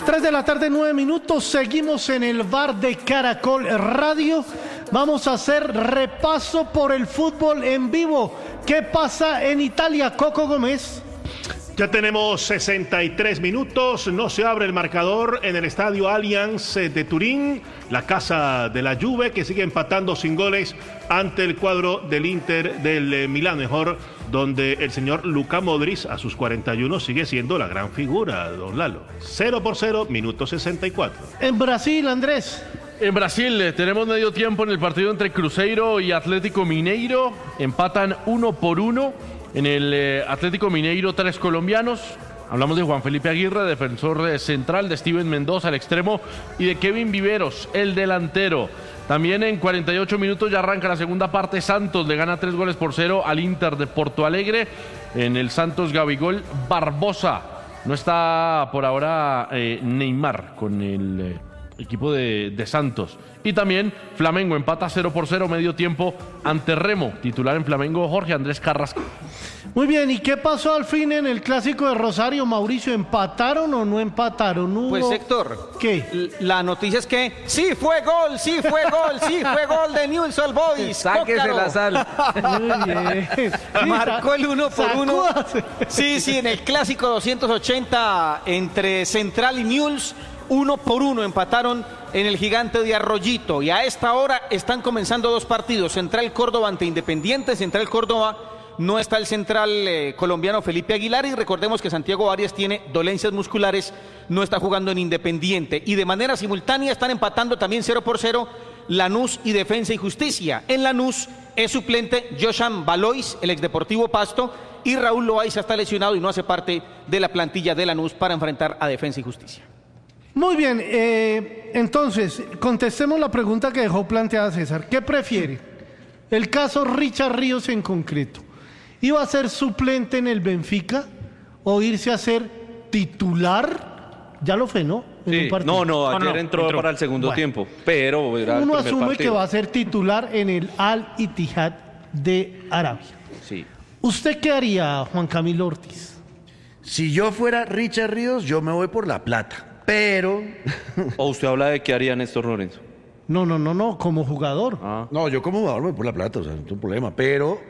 3 de la tarde, 9 minutos. Seguimos en el bar de Caracol Radio. Vamos a hacer repaso por el fútbol en vivo. ¿Qué pasa en Italia, Coco Gómez? Ya tenemos 63 minutos, no se abre el marcador en el estadio Allianz de Turín, la casa de la Juve que sigue empatando sin goles ante el cuadro del Inter del Milán, mejor, donde el señor Luka Modric a sus 41 sigue siendo la gran figura, don Lalo. 0-0, minuto 64. En Brasil, Andrés. En Brasil tenemos medio tiempo en el partido entre Cruzeiro y Atlético Mineiro, empatan 1-1. En el Atlético Mineiro, 3 colombianos. Hablamos de Juan Felipe Aguirre, defensor central, de Steven Mendoza, al extremo, y de Kevin Viveros, el delantero. También en 48 minutos ya arranca la segunda parte. Santos le gana 3-0 al Inter de Porto Alegre. En el Santos, Gabigol Barbosa. No está por ahora Neymar con el equipo de Santos. Y también Flamengo empata 0-0 medio tiempo ante Remo, titular en Flamengo Jorge Andrés Carrasco. Muy bien, ¿y qué pasó al fin en el clásico de Rosario, Mauricio? ¿Empataron o no empataron? ¿Hubo... Pues Héctor, ¿qué? La noticia es que sí fue gol de Newell's Old Boys. Sáquese la sal. Muy bien. Marcó el 1-1. Sacúdase. Sí, en el clásico 280 entre Central y Newell's, 1-1 empataron en el Gigante de Arroyito. Y a esta hora están comenzando dos partidos. Central Córdoba ante Independiente. Central Córdoba no está el central colombiano Felipe Aguilar. Y recordemos que Santiago Arias tiene dolencias musculares. No está jugando en Independiente. Y de manera simultánea están empatando también 0-0 Lanús y Defensa y Justicia. En Lanús es suplente Joshan Valois, el exdeportivo Pasto. Y Raúl Loaiza está lesionado y no hace parte de la plantilla de Lanús para enfrentar a Defensa y Justicia. Muy bien, entonces, contestemos la pregunta que dejó planteada César. ¿Qué prefiere? El caso Richard Ríos en concreto. ¿Iba a ser suplente en el Benfica o irse a ser titular? Ya lo fue, ¿no? Sí, ayer entró para el segundo tiempo, pero uno asume que va a ser titular en el Al Ittihad de Arabia. Sí. ¿Usted qué haría, Juan Camilo Ortiz? Si yo fuera Richard Ríos, yo me voy por la plata. Pero... ¿O usted habla de qué haría Néstor Lorenzo? No, como jugador. No, yo como jugador me voy por la plata, o sea, no tengo problema. Pero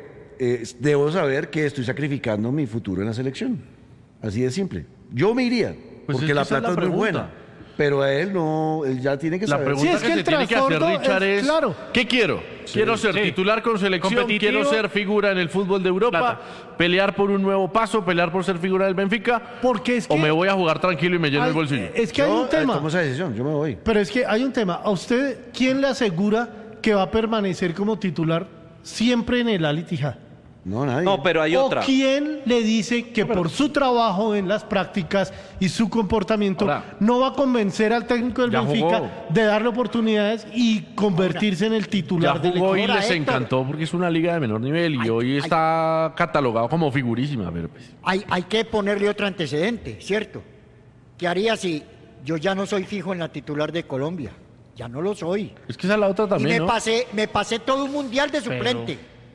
debo saber que estoy sacrificando mi futuro en la selección. Así de simple. Yo me iría, porque la plata es muy buena. Pero a él no, él ya tiene que saber. La pregunta que se tiene que hacer, Richard, es claro. ¿qué quiero? Quiero ser titular con selección, quiero ser figura en el fútbol de Europa, pelear por un nuevo paso, pelear por ser figura del Benfica, porque es que, o me voy a jugar tranquilo y me lleno el bolsillo. Es que hay un tema. Tomo esa decisión, yo me voy. Pero es que hay un tema. ¿A usted quién le asegura que va a permanecer como titular siempre en el Al Ittihad? No, nadie. No, pero hay otra. ¿O quién le dice que por su trabajo en las prácticas y su comportamiento no va a convencer al técnico del Benfica de darle oportunidades y convertirse en el titular del equipo? Y les encantó porque es una liga de menor nivel y hoy está catalogado como figurísima. Pero pues. Hay que ponerle otro antecedente, ¿cierto? ¿Qué haría si yo ya no soy fijo en la titular de Colombia? Ya no lo soy. Es que esa es la otra también, y me pasé todo un mundial de suplente.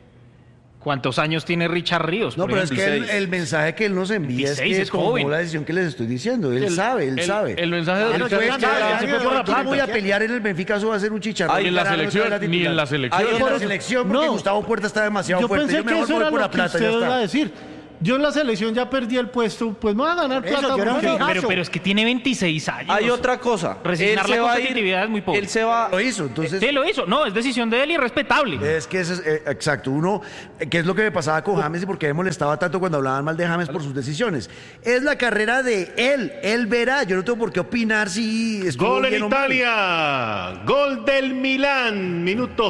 ¿Cuántos años tiene Richard Ríos? No, pero es que el mensaje que él nos envía es que tomó la decisión que les estoy diciendo. Él sabe. El mensaje de Richard es que yo no voy a pelear en el Benfica, eso va a ser un chicharrón. Ni en la selección, ni en la selección. Ahí en la selección, porque Gustavo Puerta está demasiado fuerte. Yo pensé que eso era lo que usted iba a decir. Yo en la selección ya perdí el puesto, pues me voy a ganar plata. Pero es que tiene 26 años. Hay otra cosa. Resignar la competitividad es muy poco. Él se va... Lo hizo, entonces... Sí, lo hizo. No, es decisión de él y respetable. Es que es exacto. Uno, ¿qué es lo que me pasaba con James y por qué me molestaba tanto cuando hablaban mal de James por sus decisiones? Es la carrera de él. Él verá. Yo no tengo por qué opinar si estuvo Gol bien en o mal. Italia. Gol del Milán. Minuto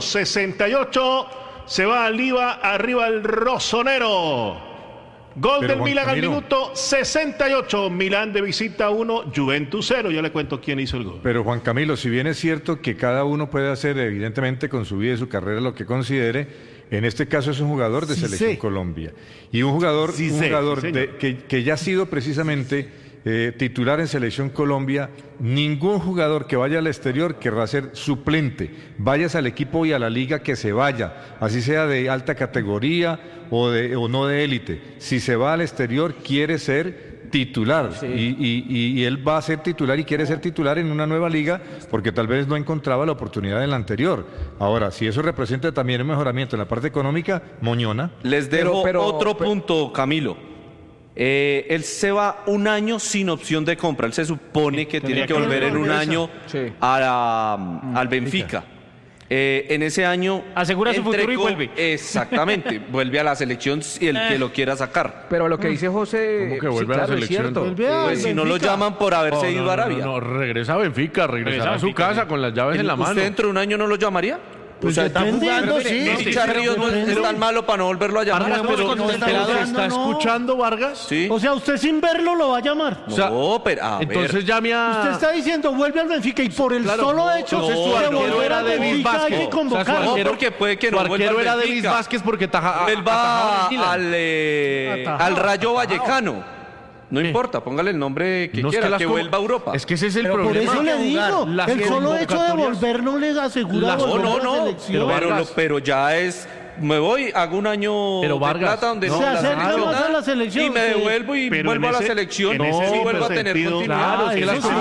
68. Se va arriba el rosonero. Gol del Milán al minuto 68. Milán de visita 1, Juventus 0. Ya le cuento quién hizo el gol. Pero Juan Camilo, si bien es cierto que cada uno puede hacer evidentemente con su vida y su carrera lo que considere, en este caso es un jugador de Selección Colombia. Y un jugador, que ya ha sido precisamente titular en Selección Colombia. Ningún jugador que vaya al exterior querrá ser suplente. Vayas al equipo y a la liga que se vaya, así sea de alta categoría o no de élite. Si se va al exterior quiere ser titular. Sí. Y él va a ser titular y quiere ser titular en una nueva liga porque tal vez no encontraba la oportunidad en la anterior. Ahora, si eso representa también un mejoramiento en la parte económica, moñona. Les dejo otro punto, Camilo. Él se va un año sin opción de compra. Él se supone que tiene que volver en un año al Benfica. En ese año asegura su futuro y vuelve. Exactamente, vuelve a la selección si el que lo quiera sacar. Pero lo que dice José, ¿cómo que vuelve a la selección? Pues si no lo llaman por haberse ido a Arabia. No, regresa a Benfica, regresará a su casa con las llaves en la mano. ¿Usted dentro de un año no lo llamaría? Pues o sea, está jugando, sí. Richard Ríos no es tan malo para no volverlo a llamar. ¿Está escuchando Vargas? Sí. O sea, usted sin verlo lo va a llamar. No, pero a entonces llame a... Usted está diciendo, vuelve al Benfica y por el solo hecho de volver al Benfica hay que convocarlo. No, porque puede que no vuelva al era Benfica. David Vázquez porque él va al Rayo Vallecano. No importa, póngale el nombre que quiera, que vuelva a Europa. Es que ese es el problema. Por eso le digo, el solo hecho de volver no les asegura volver a la selección. Pero ya es... Me voy, hago un año de plata donde se acerca más a la selección y me devuelvo y vuelvo a la selección y vuelvo a tener continuidad.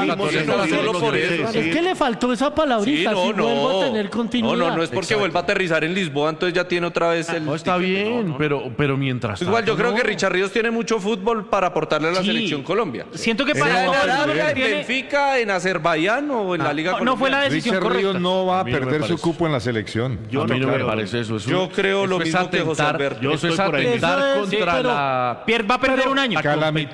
Es que le faltó esa palabrita, si vuelvo a tener continuidad. No es porque vuelva a aterrizar en Lisboa, entonces ya tiene otra vez el... No, está bien, pero mientras tanto... Igual yo creo que Richard Ríos tiene mucho fútbol para aportarle a la selección Colombia. Siento que para en Benfica, en Azerbaiyán o en la Liga Colombiana. No fue la decisión correcta. Richard Ríos no va a perder su cupo en la selección. A mí no me parece eso. Yo creo lo mismo que José Alberto. Yo soy atentar contra la... Pierre va a perder un año.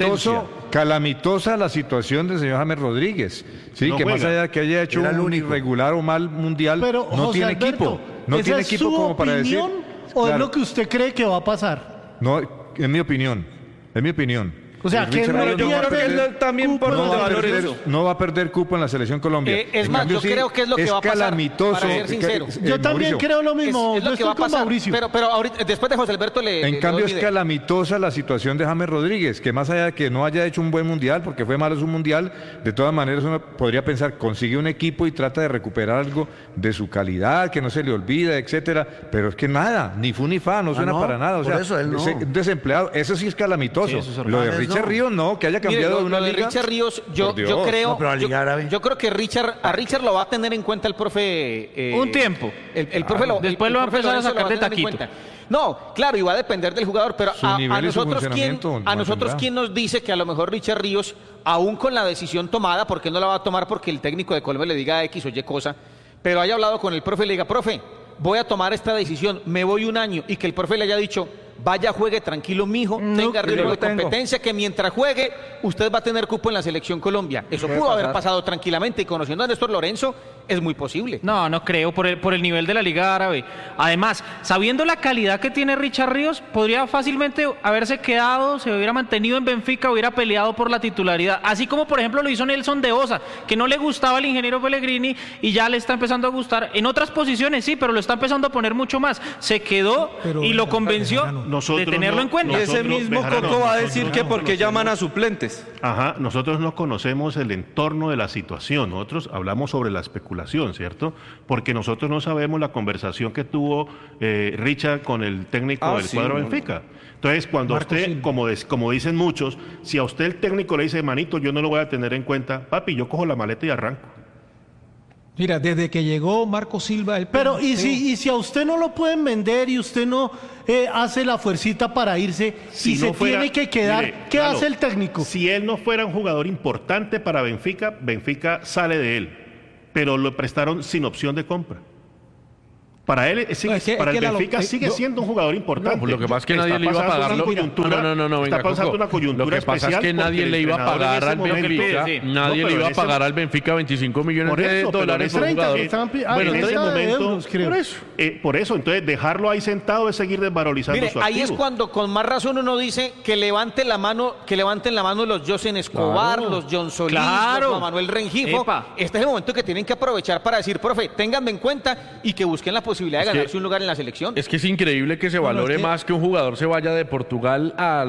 Calamitosa la situación del señor James Rodríguez. Sí, no que juega. más allá de que haya hecho un irregular o mal mundial, pero, no José tiene Alberto, equipo. No tiene equipo como para decir... ¿Es su opinión o es lo que usted cree que va a pasar? No, es mi opinión. Es mi opinión. O sea, que yo creo que él también por donde valore eso. No va a perder cupo en la selección Colombia. Es más, yo creo que es lo que va a pasar. Calamitoso. Para ser sincero. Yo también creo lo mismo. Es lo que va a pasar. Pero ahorita, después de José Alberto En cambio, es calamitosa la situación de James Rodríguez, que más allá de que no haya hecho un buen mundial, porque fue malo su mundial, de todas maneras uno podría pensar, consigue un equipo y trata de recuperar algo de su calidad, que no se le olvida, etcétera. Pero es que nada, ni fu ni fa, no suena para nada. O sea, eso él no. Desempleado, eso sí es calamitoso. Lo de Richard Ríos no, que haya cambiado de una liga. liga. Richard Ríos, yo creo que Richard lo va a tener en cuenta el profe. Un tiempo. El profe después lo va a empezar a sacar de taquito. No, claro, y va a depender del jugador, pero a nosotros tendrá. ¿quién nos dice que a lo mejor Richard Ríos, aún con la decisión tomada, porque no la va a tomar porque el técnico de Colombia le diga X o Y cosa, pero haya hablado con el profe y le diga, profe, voy a tomar esta decisión, me voy un año, y que el profe le haya dicho, vaya, juegue tranquilo, mijo, tenga ritmo de competencia, que mientras juegue, usted va a tener cupo en la selección Colombia. Eso pudo haber pasado tranquilamente, y conociendo a Néstor Lorenzo, es muy posible. No creo, por el nivel de la Liga Árabe. Además, sabiendo la calidad que tiene Richard Ríos, podría fácilmente haberse quedado, se hubiera mantenido en Benfica, hubiera peleado por la titularidad. Así como, por ejemplo, lo hizo Nelson de Osa, que no le gustaba el ingeniero Pellegrini y ya le está empezando a gustar. En otras posiciones sí, pero lo está empezando a poner mucho más. Se quedó y lo convenció de tenerlo en cuenta. Y ese mismo Coco va a decir que por qué llaman a suplentes. Ajá, nosotros no conocemos el entorno de la situación. Nosotros hablamos sobre la especulación, ¿cierto? Porque nosotros no sabemos la conversación que tuvo Richard con el técnico del cuadro Benfica. Entonces, cuando Marco usted, como dicen muchos, si a usted el técnico le dice, manito, yo no lo voy a tener en cuenta, papi, yo cojo la maleta y arranco. Mira, desde que llegó Marco Silva... Pero, ¿y si a usted no lo pueden vender y usted no hace la fuercita para irse y se tiene que quedar, mire, ¿qué hace el técnico? Si él no fuera un jugador importante para Benfica, Benfica sale de él, pero lo prestaron sin opción de compra. Para él, para el Benfica sigue siendo un jugador importante. No, pues lo que pasa es que nadie le iba a pagar. Está pasando una coyuntura Lo que pasa es que nadie le iba a pagar al Benfica. Nadie le iba a pagar al Benfica 25 millones de dólares por jugador. Bueno, en ese momento, por eso, entonces dejarlo ahí sentado es seguir desvalorizando su activo. Ahí es cuando con más razón uno dice que levanten la mano los Josen Escobar, los John Solís, los Manuel Rengifo. Este es el momento que tienen que aprovechar para decir, profe, ténganme en cuenta y que busquen la posibilidad de ganarse un lugar en la selección. Es que es increíble que se valore más que un jugador se vaya de Portugal a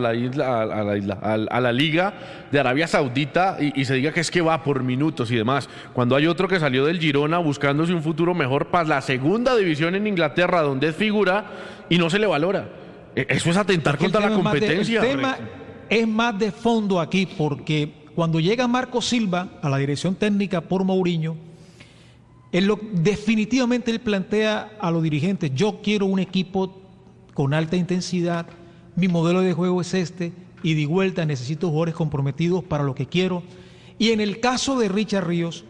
la Liga de Arabia Saudita y se diga que es que va por minutos y demás, cuando hay otro que salió del Girona buscándose un futuro mejor para la segunda división en Inglaterra, donde es figura, y no se le valora. Eso es atentar contra la competencia. es más de fondo aquí, porque cuando llega Marco Silva a la dirección técnica por Mourinho, definitivamente él plantea a los dirigentes: yo quiero un equipo con alta intensidad, mi modelo de juego es este, ida y vuelta, necesito jugadores comprometidos para lo que quiero. Y en el caso de Richard Ríos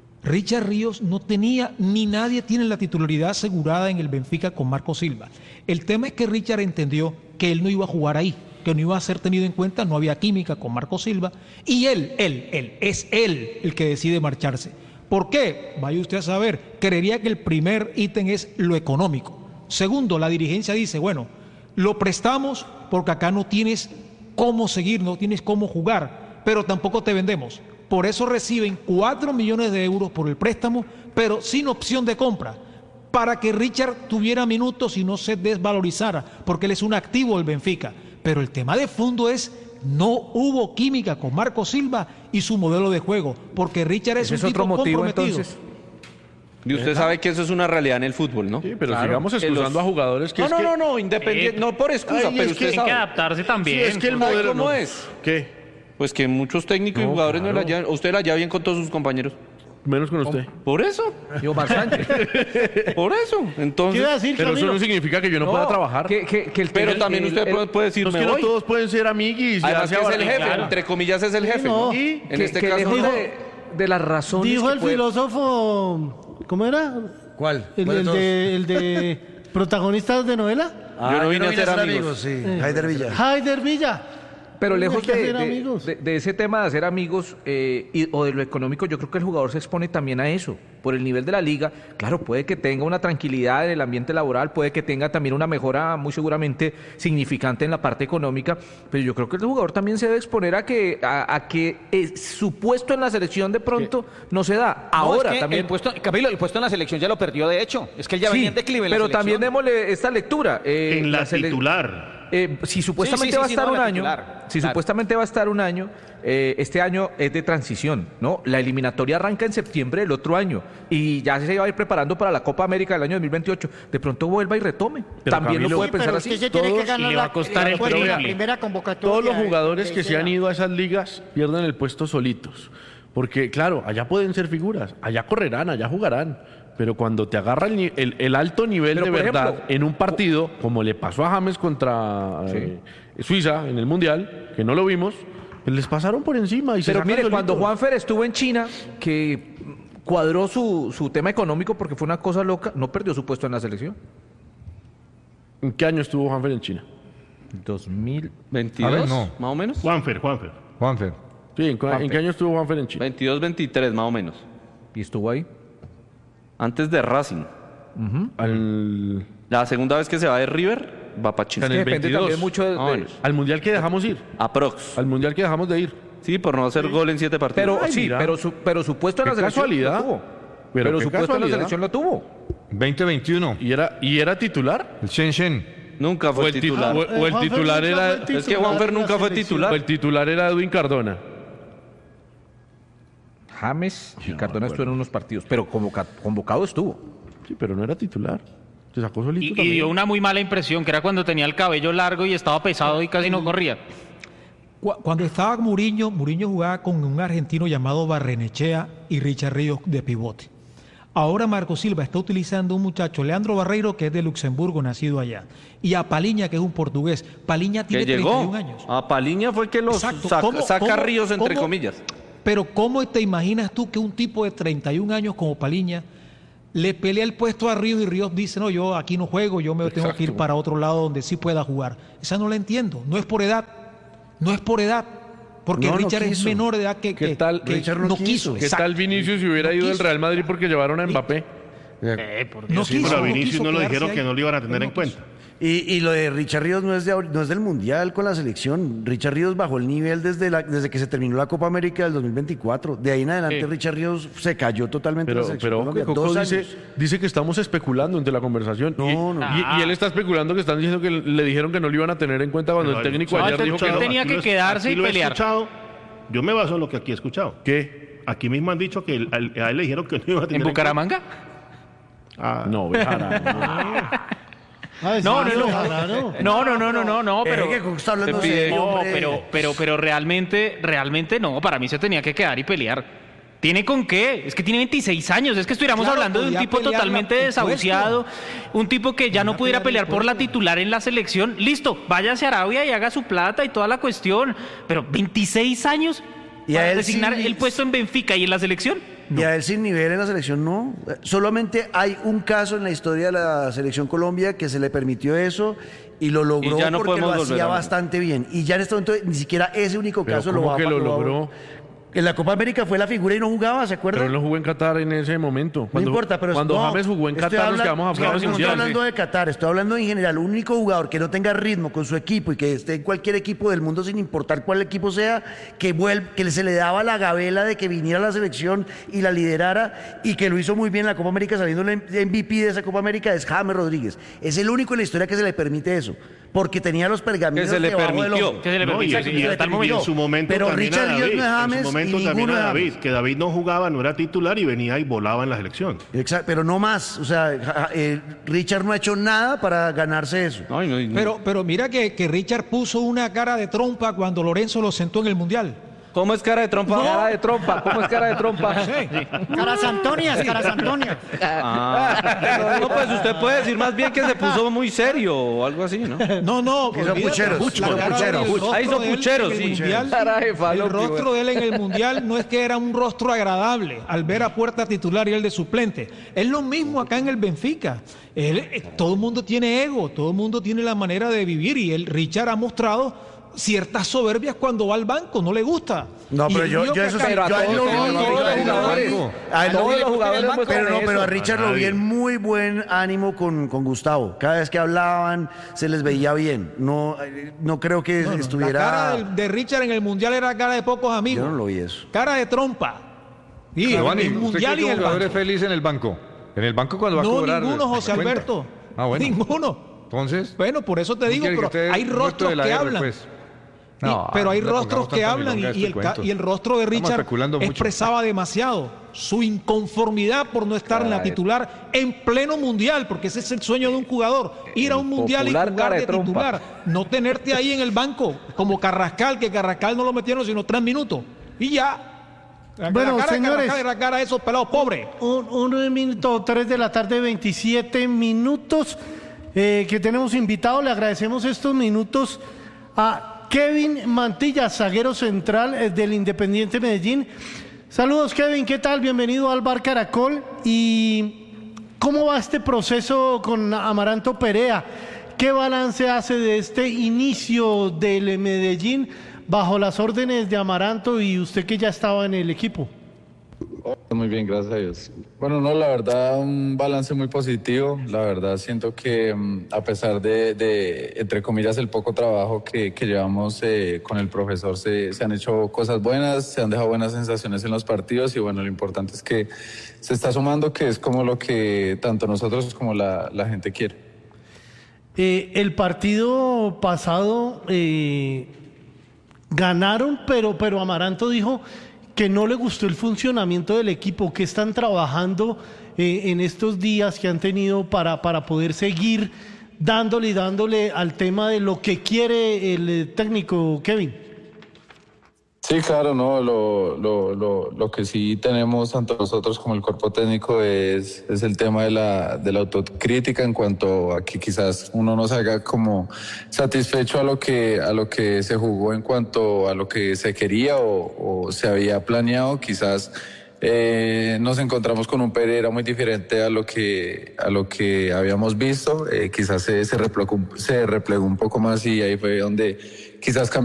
no tenía, ni nadie tiene la titularidad asegurada en el Benfica con Marco Silva. El tema es que Richard entendió que él no iba a jugar ahí, que no iba a ser tenido en cuenta, no había química con Marco Silva, y él es el que decide marcharse. ¿Por qué? Vaya usted a saber. Creería que el primer ítem es lo económico. Segundo, la dirigencia dice, bueno, lo prestamos porque acá no tienes cómo seguir, no tienes cómo jugar, pero tampoco te vendemos. Por eso reciben 4 millones de euros por el préstamo, pero sin opción de compra, para que Richard tuviera minutos y no se desvalorizara, porque él es un activo del Benfica. Pero el tema de fondo es: no hubo química con Marco Silva y su modelo de juego, porque Richard es un tipo comprometido. Entonces. Y usted sabe que eso es una realidad en el fútbol, ¿no? Sí, pero sigamos excusando a jugadores que... No, independiente, no por excusa, pero usted sabe. Tienen que adaptarse también. Sí, es que el modelo ¿Cómo no es? ¿Qué? Pues que muchos técnicos y jugadores no la llevan. Usted la lleva bien con todos sus compañeros. Menos con usted. Por eso. Y Omar Sánchez. Por eso. Entonces. ¿Qué iba a decir, Pero Camilo? eso no significa que yo no pueda trabajar. Pero también usted puede decir, No, es que no todos pueden ser amiguis. Además que es el jefe, claro. entre comillas es el jefe, no. ¿no? Y en este caso lejos no. de las razones Dijo que el puede- filósofo, ¿cómo era? ¿Cuál? El de protagonistas de novela. Yo no vine a ser amigos. Sí, Haider Villa. Haider Villa. Pero lejos Hay que hacer amigos. de ese tema de hacer amigos o de lo económico, yo creo que el jugador se expone también a eso. Por el nivel de la liga, claro, puede que tenga una tranquilidad en el ambiente laboral, puede que tenga también una mejora muy seguramente significante en la parte económica, pero yo creo que el jugador también se debe exponer a que su puesto en la selección de pronto no se da. Ahora No, es que también... Camilo, el puesto en la selección ya lo perdió, de hecho. Es que él ya venía en declive en la pero selección. también démosle esta lectura. En la titular. Si supuestamente Sí, va a estar no, un la año, titular. si Claro. supuestamente va a estar un año, este año es de transición, ¿no? La eliminatoria arranca en septiembre del otro año y ya se va a ir preparando para la Copa América del año 2028. De pronto vuelva y retome. Pero También Camilo, lo puede Sí, pensar pero así. usted se tiene que Todos- ganar y le va a costar el puesto en la triple. primera convocatoria. Todos los jugadores que se han será. ido a esas ligas pierden el puesto solitos. Porque, claro, allá pueden ser figuras, allá correrán, allá jugarán. Pero cuando te agarra el alto nivel Pero, de por verdad ejemplo, en un partido, como le pasó a James contra Suiza en el Mundial, que no lo vimos, pues les pasaron por encima. Y se Pero sacan mire, solitos. cuando Juanfer estuvo en China, que cuadró su tema económico porque fue una cosa loca, no perdió su puesto en la selección. ¿En qué año estuvo Juanfer en China? 2022. ¿22? no. Más o menos. Juanfer. Juanfer. Sí, ¿en qué año estuvo Juanfer en China? 22, 23, más o menos. Y estuvo ahí. Antes de Racing. Al, La segunda vez que se va de River, va para China. En el Depende 22. también mucho Más o menos. al Mundial que dejamos ir. Aprox. Al Mundial que dejamos de ir. Sí, por no hacer gol en 7 partidos. Pero Ay, sí, mira. pero su puesto en la Qué selección casualidad. lo tuvo. Pero Pero qué su puesto en la casualidad. selección lo tuvo. 2021. ¿Y era titular? El Shenzhen. Nunca fue titular. O el Juanfer titular nunca era... fue Es que Juanfer en la nunca fue selección. titular. O el titular era Edwin Cardona. James y Cardona estuvieron en unos partidos, pero convocado estuvo. Sí, pero no era titular. Se sacó solito Y también. dio una muy mala impresión, que era cuando tenía el cabello largo y estaba pesado y casi no corría. Cuando estaba Mourinho jugaba con un argentino llamado Barrenechea y Richard Ríos de pivote. Ahora Marco Silva está utilizando un muchacho, Leandro Barreiro, que es de Luxemburgo, nacido allá, y a Paliña, que es un portugués. Paliña Que tiene llegó. 31 años. A Paliña fue que los Exacto. saca ¿Cómo- Ríos, entre cómo- comillas. Pero ¿cómo te imaginas tú que un tipo de 31 años como Paliña le pelea el puesto a Ríos y Ríos dice, no, yo aquí no juego, yo me tengo que ir para otro lado donde sí pueda jugar? Esa no la entiendo, no es por edad, porque No, no Richard es quiso. menor de edad que ¿Qué tal, Richard no quiso? ¿Qué tal Vinicius si hubiera ido del quiso. Real Madrid porque llevaron a Mbappé? No Sí, quiso, pero a no Vinicius quiso no lo quedarse dijeron ahí. que no lo iban a tener No en quiso. cuenta. Y lo de Richard Ríos no es del Mundial con la selección. Richard Ríos bajó el nivel desde que se terminó la Copa América del 2024. De ahí en adelante Richard Ríos se cayó totalmente en la selección Pero Colombia. Coco 2 dice, años. dice que estamos especulando entre la conversación. No, no. Y él está especulando que están diciendo que le dijeron que no lo iban a tener en cuenta cuando el técnico no, ayer dijo que él no. tenía que quedarse aquí y lo he pelear. escuchado. Yo me baso en lo que aquí he escuchado. ¿Qué? Aquí mismo han dicho que a él le dijeron que no iba a tener ¿En Bucaramanga? cuenta. No, Bejarano. Pero realmente no, para mí se tenía que quedar y pelear. ¿Tiene con qué? Es que tiene 26 años. Es que estuviéramos hablando de un tipo totalmente desahuciado, un tipo que ya no pudiera pelear por la titular en la selección. Listo, váyase a Arabia y haga su plata y toda la cuestión. Pero 26 años para designar el puesto en Benfica y en la selección. No. Y a él sin nivel en la selección no. Solamente hay un caso en la historia de la selección Colombia que se le permitió eso y lo logró porque lo hacía bastante bien. Y ya en este momento ni siquiera ese único caso lo logró. En la Copa América fue la figura y no jugaba, ¿se acuerdan? Pero él no jugó en Qatar en ese momento. No importa, pero cuando James jugó en Qatar nos quedamos a no estoy hablando de Qatar, estoy hablando en general. Un único jugador que no tenga ritmo con su equipo y que esté en cualquier equipo del mundo sin importar cuál equipo sea, que se le daba la gabela de que viniera a la selección y la liderara y que lo hizo muy bien en la Copa América saliendo el MVP de esa Copa América es James Rodríguez. Es el único en la historia que se le permite eso. Porque tenía los pergaminos que se le permitió. En su momento pero también Richard Ríos no es James, en su momento también era David, que David no jugaba, no era titular y venía y volaba en la selección. Exacto, pero no más. O sea, Richard no ha hecho nada para ganarse eso. Pero mira que Richard puso una cara de trompa cuando Lorenzo lo sentó en el Mundial. ¿Cómo es cara de trompa? No. Cara de trompa. ¿Cómo es cara de trompa? Caras Antonias. No, pues usted puede decir más bien que se puso muy serio o algo así, ¿no? No. Hizo pucheros. Ahí hizo pucheros, sí. El rostro de él en el Mundial no es que era un rostro agradable al ver a Puerta titular y él de suplente. Es lo mismo acá en el Benfica. Todo el mundo tiene ego, todo el mundo tiene la manera de vivir y Richard ha mostrado ciertas soberbias cuando va al banco, no le gusta. No, pero yo eso sí, pero a Richard lo vi en muy buen ánimo con Gustavo. Cada vez que hablaban se les veía bien. No creo que estuviera. La cara de Richard en el Mundial era cara de pocos amigos. Yo no lo vi eso. Cara de trompa. Sí, Giovanni, ¿usted cree que un jugador es feliz en el banco? ¿En el banco cuando va a cobrar? No, ninguno, José Alberto. Bueno. Ninguno. Entonces. Bueno, por eso te digo, pero hay rostros que hablan. Pues. Pero hay rostros que hablan y el rostro de Richard expresaba demasiado su inconformidad por no estar en la titular en pleno mundial, porque ese es el sueño de un jugador, ir a un mundial y jugar de titular, no tenerte ahí en el banco como Carrascal, que Carrascal no lo metieron sino 3 minutos y ya. Bueno, señores, la cara de esos pelados pobres. 1:03 de la tarde, 27 minutos que tenemos invitado. Le agradecemos estos minutos a Kevin Mantilla, zaguero central del Independiente Medellín. Saludos, Kevin, ¿qué tal? Bienvenido al Bar Caracol. ¿Y cómo va este proceso con Amaranto Perea? ¿Qué balance hace de este inicio del Medellín bajo las órdenes de Amaranto y usted que ya estaba en el equipo? Muy bien, gracias a Dios. Bueno, no, la verdad, un balance muy positivo. La verdad, siento que a pesar de entre comillas, el poco trabajo que llevamos con el profesor, se han hecho cosas buenas, se han dejado buenas sensaciones en los partidos y bueno, lo importante es que se está sumando, que es como lo que tanto nosotros como la gente quiere. El partido pasado ganaron, pero Amaranto dijo que no le gustó el funcionamiento del equipo, que están trabajando en estos días que han tenido para poder seguir dándole al tema de lo que quiere el técnico, Kevin. Sí, claro, no, lo que sí tenemos tanto nosotros como el cuerpo técnico es el tema de la autocrítica en cuanto a que quizás uno no salga como satisfecho a lo que se jugó en cuanto a lo que se quería o se había planeado. Quizás nos encontramos con un Pereira muy diferente a lo que habíamos visto. Quizás se replegó un poco más y ahí fue donde quizás cambió